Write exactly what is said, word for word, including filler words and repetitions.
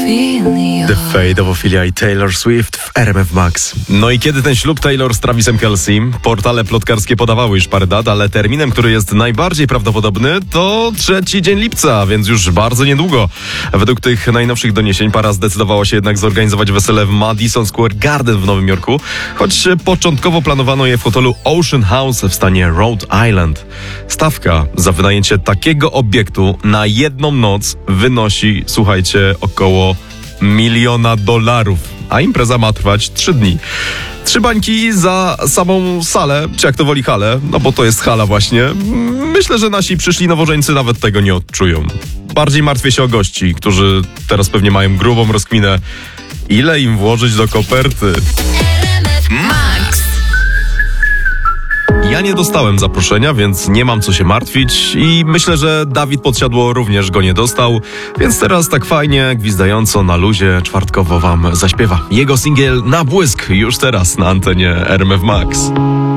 Ophelia. The Fate of Ophelia i Taylor Swift w R M F Max. No i kiedy ten ślub Taylor z Travisem Kelce? Portale plotkarskie podawały już parę dat, ale terminem, który jest najbardziej prawdopodobny, to trzeci dzień lipca, więc już bardzo niedługo. Według tych najnowszych doniesień para zdecydowała się jednak zorganizować wesele w Madison Square Garden w Nowym Jorku, choć początkowo planowano je w hotelu Ocean House w stanie Rhode Island. Stawka za wynajęcie takiego obiektu na jedną noc wynosi, słuchajcie, około miliona dolarów, a impreza ma trwać trzy dni. Trzy bańki za samą salę, czy jak to woli halę, no bo to jest hala właśnie. Myślę, że nasi przyszli nowożeńcy nawet tego nie odczują. Bardziej martwię się o gości, którzy teraz pewnie mają grubą rozkminę. Ile im włożyć do koperty? Max. Ja nie dostałem zaproszenia, więc nie mam co się martwić i myślę, że Dawid Podsiadło również go nie dostał, więc teraz tak fajnie, gwizdająco na luzie czwartkowo wam zaśpiewa jego singiel Na błysk już teraz na antenie R M F Max.